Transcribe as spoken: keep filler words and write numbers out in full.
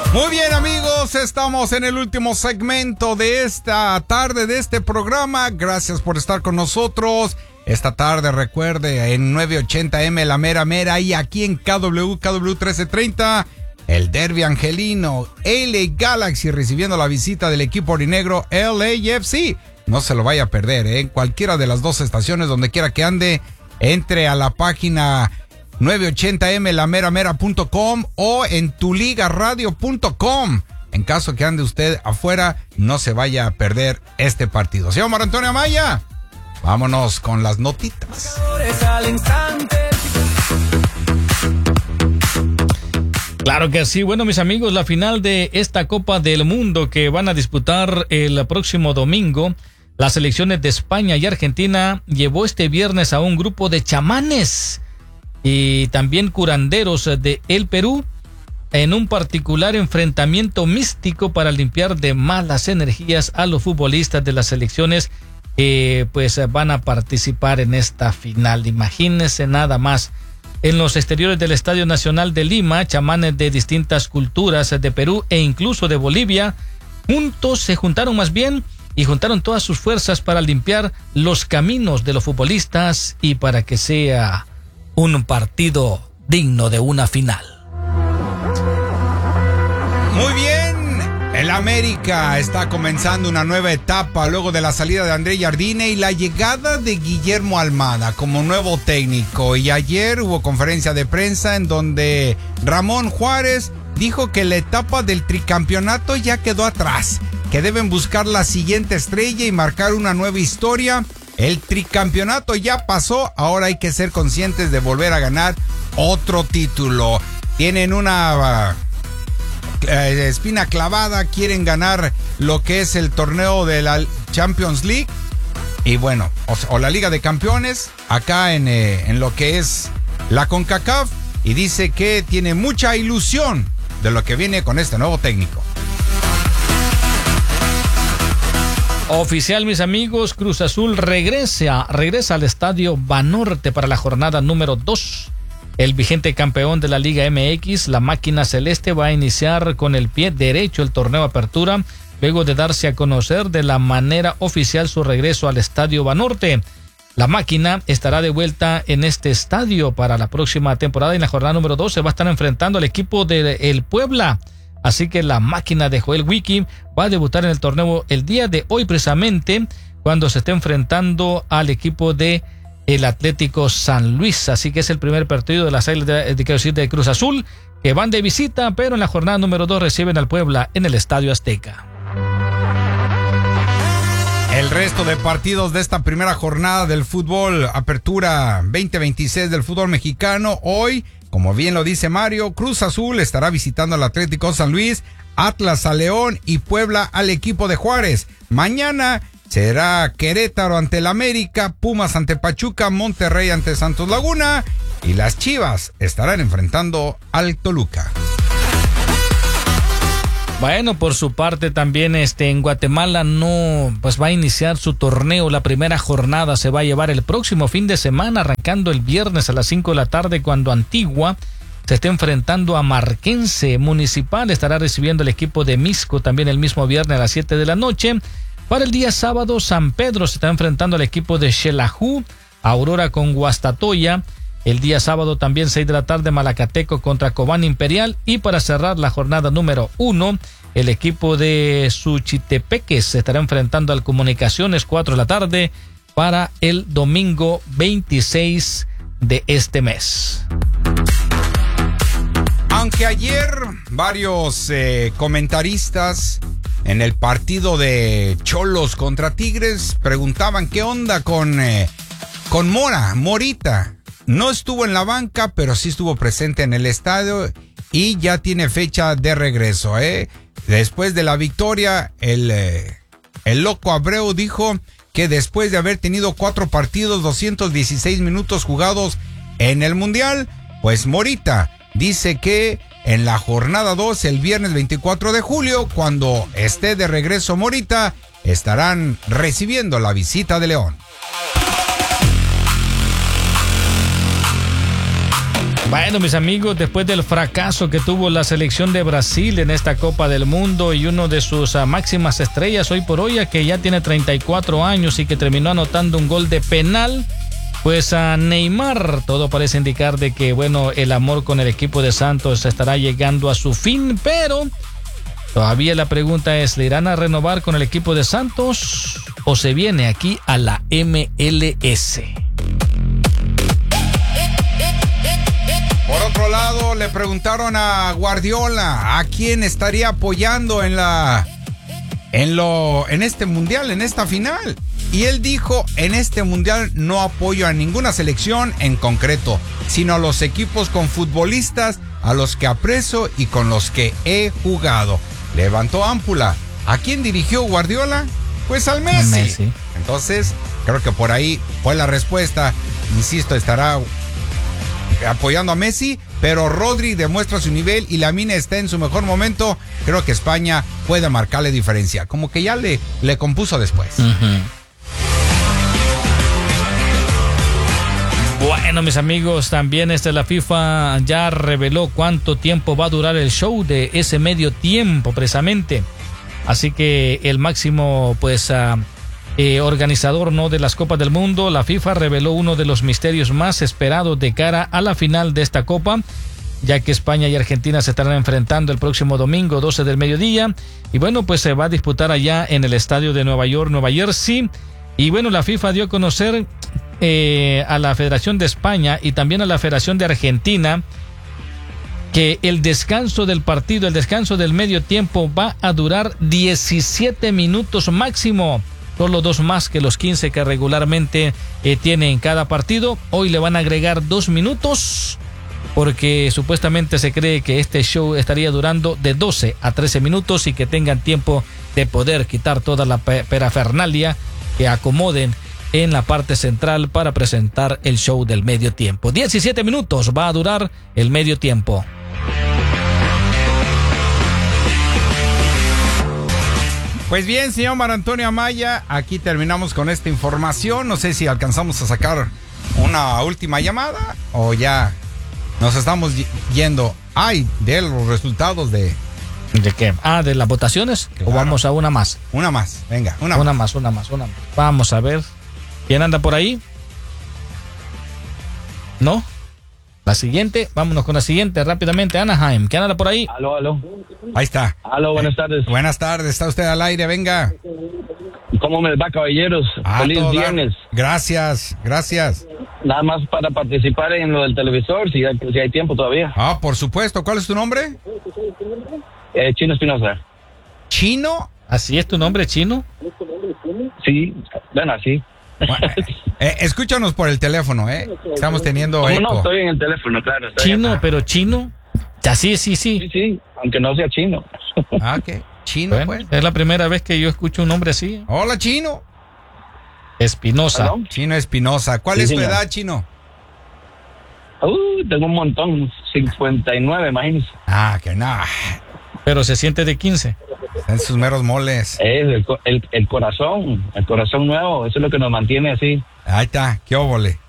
Muy bien, amigos, estamos en el último segmento de esta tarde de este programa. Gracias por estar con nosotros. Esta tarde, recuerde, en novecientos ochenta eme La Mera Mera y aquí en K W K W trece treinta, el derbi angelino, L A Galaxy recibiendo la visita del equipo orinegro L A F C. No se lo vaya a perder, ¿eh? En cualquiera de las dos estaciones, donde quiera que ande, entre a la página novecientos ochenta eme la mera mera punto com o en tu liga radio punto com. En caso que ande usted afuera, no se vaya a perder este partido. Señor Mar Antonio Amaya, vámonos con las notitas. Claro que sí. Bueno, mis amigos, la final de esta Copa del Mundo que van a disputar el próximo domingo, las selecciones de España y Argentina llevó este viernes a un grupo de chamanes y también curanderos de el Perú en un particular enfrentamiento místico para limpiar de malas energías a los futbolistas de las selecciones que pues van a participar en esta final. Imagínense nada más. En los exteriores del Estadio Nacional de Lima, chamanes de distintas culturas de Perú e incluso de Bolivia juntos se juntaron más bien y juntaron todas sus fuerzas para limpiar los caminos de los futbolistas y para que sea un partido digno de una final. Muy bien, el América está comenzando una nueva etapa luego de la salida de André Jardine y la llegada de Guillermo Almada como nuevo técnico. Y ayer hubo conferencia de prensa en donde Ramón Juárez dijo que la etapa del tricampeonato ya quedó atrás, que deben buscar la siguiente estrella y marcar una nueva historia. El tricampeonato ya pasó, ahora hay que ser conscientes de volver a ganar otro título. Tienen una uh, espina clavada, quieren ganar lo que es el torneo de la Champions League y bueno, o, o la Liga de Campeones, acá en, eh, en lo que es la CONCACAF, y dice que tiene mucha ilusión de lo que viene con este nuevo técnico. Oficial, mis amigos, Cruz Azul regresa, regresa al Estadio Banorte para la jornada número dos. El vigente campeón de la Liga M X, la máquina celeste, va a iniciar con el pie derecho el torneo Apertura, luego de darse a conocer de la manera oficial su regreso al Estadio Banorte. La máquina estará de vuelta en este estadio para la próxima temporada y en la jornada número dos se va a estar enfrentando al equipo de el Puebla. Así que la máquina de Joel Wiki va a debutar en el torneo el día de hoy precisamente cuando se esté enfrentando al equipo de el Atlético San Luis. Así que es el primer partido de las Águilas de, de, de, de Cruz Azul que van de visita, pero en la jornada número dos reciben al Puebla en el Estadio Azteca. El resto de partidos de esta primera jornada del fútbol Apertura veinte veintiséis del fútbol mexicano. Hoy, como bien lo dice Mario, Cruz Azul estará visitando al Atlético San Luis, Atlas a León y Puebla al equipo de Juárez. Mañana será Querétaro ante el América, Pumas ante Pachuca, Monterrey ante Santos Laguna y las Chivas estarán enfrentando al Toluca. Bueno, por su parte también este en Guatemala no pues va a iniciar su torneo. La primera jornada se va a llevar el próximo fin de semana, arrancando el viernes a las cinco de la tarde cuando Antigua se está enfrentando a Marquense. Municipal estará recibiendo el equipo de Misco también el mismo viernes a las siete de la noche. Para el día sábado, San Pedro se está enfrentando al equipo de Xelajú, Aurora con Guastatoya. El día sábado también seis de la tarde Malacateco contra Cobán Imperial y para cerrar la jornada número uno el equipo de Suchitepeques se estará enfrentando al Comunicaciones cuatro de la tarde para el domingo veintiséis de este mes. Aunque ayer varios eh, comentaristas en el partido de Cholos contra Tigres preguntaban qué onda con, eh, con Mora, Morita. No estuvo en la banca, pero sí estuvo presente en el estadio y ya tiene fecha de regreso, ¿eh? Después de la victoria, el, eh, el loco Abreu dijo que después de haber tenido cuatro partidos, doscientos dieciséis minutos jugados en el Mundial, pues Morita dice que en la jornada dos, el viernes veinticuatro de julio, cuando esté de regreso Morita, estarán recibiendo la visita de León. Bueno, mis amigos, después del fracaso que tuvo la selección de Brasil en esta Copa del Mundo y uno de sus uh, máximas estrellas hoy por hoy, que ya tiene treinta y cuatro años y que terminó anotando un gol de penal, pues a Neymar todo parece indicar de que, bueno, el amor con el equipo de Santos estará llegando a su fin, pero todavía la pregunta es, ¿le irán a renovar con el equipo de Santos o se viene aquí a la M L S? Por otro lado, le preguntaron a Guardiola a quién estaría apoyando en la en lo en este mundial, en esta final. Y él dijo, en este mundial no apoyo a ninguna selección en concreto, sino a los equipos con futbolistas a los que aprecio y con los que he jugado. Levantó ámpula. ¿A quién dirigió Guardiola? Pues al Messi. Messi. Entonces, creo que por ahí fue la respuesta. Insisto, estará apoyando a Messi, pero Rodri demuestra su nivel y Lamine está en su mejor momento. Creo que España puede marcarle diferencia, como que ya le, le compuso después. Uh-huh. Bueno, mis amigos, también este, la FIFA ya reveló cuánto tiempo va a durar el show de ese medio tiempo, precisamente. Así que el máximo, pues, uh, Eh, organizador no de las Copas del Mundo, la FIFA reveló uno de los misterios más esperados de cara a la final de esta Copa, ya que España y Argentina se estarán enfrentando el próximo domingo doce del mediodía, y bueno, pues se va a disputar allá en el estadio de Nueva York, Nueva Jersey, y bueno, la FIFA dio a conocer eh, a la Federación de España y también a la Federación de Argentina que el descanso del partido, el descanso del medio tiempo va a durar diecisiete minutos máximo. Solo dos más que los quince que regularmente eh, tiene en cada partido. Hoy le van a agregar dos minutos porque supuestamente se cree que este show estaría durando de doce a trece minutos y que tengan tiempo de poder quitar toda la parafernalia que acomoden en la parte central para presentar el show del medio tiempo. diecisiete minutos va a durar el medio tiempo. Pues bien, señor Mar Antonio Amaya, aquí terminamos con esta información. No sé si alcanzamos a sacar una última llamada o ya nos estamos yendo. Ay, de los resultados de... ¿De qué? Ah, ¿de las votaciones? Claro. ¿O vamos a una más? Una más, venga, una, una más. más. Una más, una más. Vamos a ver. ¿Quién anda por ahí? ¿No? La siguiente, vámonos con la siguiente rápidamente. Anaheim, ¿quién anda por ahí? Aló, aló. Ahí está. Aló, buenas tardes. Eh, buenas tardes, está usted al aire, venga. ¿Cómo me va, caballeros? Ah, Feliz viernes. Gracias, gracias. Nada más para participar en lo del televisor, si hay, si hay tiempo todavía. Ah, por supuesto. ¿Cuál es tu nombre? Eh, Chino Espinosa. ¿Chino? ¿Así es tu nombre, Chino? Sí, bueno, así. Bueno, eh, escúchanos por el teléfono, ¿eh? Estamos teniendo ¿Cómo eco. no? Estoy en el teléfono, claro. Estoy Chino, acá. pero chino. Ya, sí, sí, sí. Sí, sí, aunque no sea chino. Ah, ok. Chino, Bueno, pues. es la primera vez que yo escucho un nombre así. Hola, Chino. Espinosa. ¿Perdón? Chino Espinosa. ¿Cuál Sí, es tu señor. edad, Chino? Uh, tengo un montón, cincuenta y nueve, imagínense. Ah, que no. Pero se siente de quince. Está en sus meros moles. Es el, co- el, el corazón, el corazón nuevo, eso es lo que nos mantiene así. Ahí está, qué óvole.